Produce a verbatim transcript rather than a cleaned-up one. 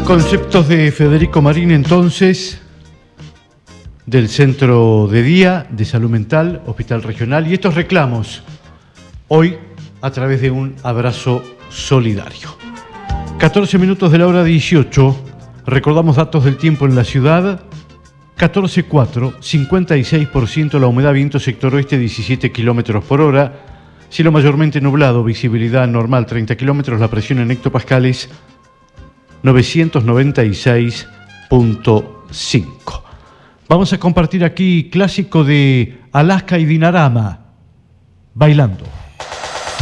Conceptos de Federico Marín, entonces, del Centro de Día de Salud Mental, Hospital Regional, y estos reclamos hoy a través de un abrazo solidario. catorce minutos de la hora dieciocho, recordamos datos del tiempo en la ciudad. catorce cuatro, cincuenta y seis por ciento la humedad, viento sector oeste diecisiete kilómetros por hora, cielo mayormente nublado, visibilidad normal treinta kilómetros, la presión en hectopascales novecientos noventa y seis punto cinco. Vamos a compartir aquí clásico de Alaska y Dinarama, Bailando.